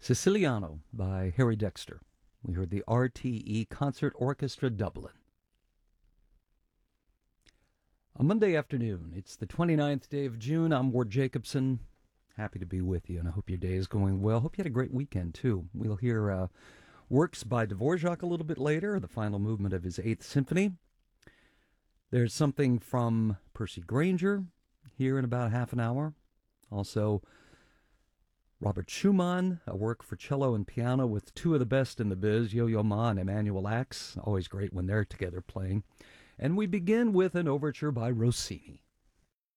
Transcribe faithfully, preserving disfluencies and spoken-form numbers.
Siciliano by Harry Dexter. We heard the R T E Concert Orchestra Dublin. A Monday afternoon, it's the twenty-ninth day of June. I'm Ward Jacobson. Happy to be with you, and I hope your day is going well. Hope you had a great weekend, too. We'll hear uh, works by Dvorak a little bit later, the final movement of his Eighth Symphony. There's something from Percy Grainger here in about half an hour. Also, Robert Schumann, a work for cello and piano with two of the best in the biz, Yo-Yo Ma and Emanuel Ax. Always great when they're together playing. And we begin with an overture by Rossini.